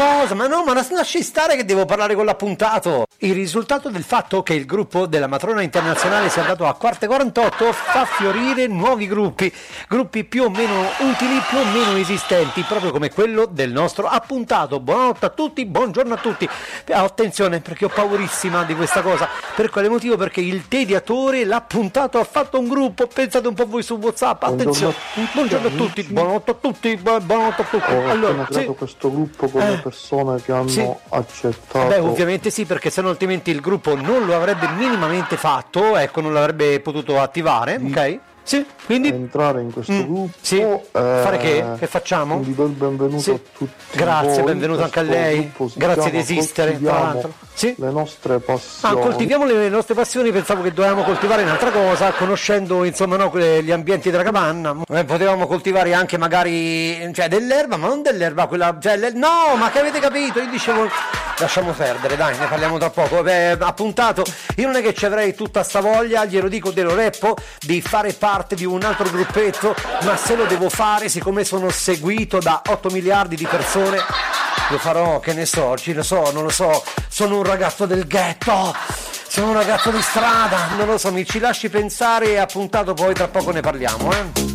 cosa? Ma no, ma lasci stare che devo parlare con l'appuntato. Il risultato del fatto che il gruppo della matrona internazionale sia andato a quarte 48 fa fiorire nuovi gruppi più o meno utili, più o meno esistenti, proprio come quello del nostro appuntato. Buonanotte a tutti, buongiorno a tutti. Attenzione, perché ho paurissima di questa cosa. Per quale motivo? Perché il tediatore, l'appuntato, ha fatto un gruppo. Pensate un po' voi su WhatsApp. Attenzione, buongiorno a tutti, buonanotte a tutti, buonanotte a tutti. Ho appena creato questo gruppo con le persone che hanno accettato. Beh, ovviamente sì, perché sennò altrimenti il gruppo non lo avrebbe minimamente fatto, ecco, non l'avrebbe potuto attivare, ok? Sì, quindi entrare in questo gruppo. Sì. Fare che? Che facciamo? Vi do il benvenuto a tutti. Grazie, voi. benvenuto anche a lei. Grazie di esistere, tra l'altro. Sì? Le nostre passioni. Coltiviamo le nostre passioni, pensavo che dovevamo coltivare un'altra cosa, conoscendo insomma gli ambienti della capanna. Potevamo coltivare anche magari dell'erba, ma non dell'erba quella, no, ma che avete capito? Io dicevo lasciamo perdere, dai, ne parliamo tra poco. Appuntato, io non è che ci avrei tutta sta voglia, glielo dico dello reppo, di fare parte di un altro gruppetto, ma se lo devo fare, siccome sono seguito da 8 miliardi di persone, lo farò, che ne so, non lo so, sono un ragazzo del ghetto, sono un ragazzo di strada, non lo so, mi ci lasci pensare e appuntato, poi tra poco ne parliamo,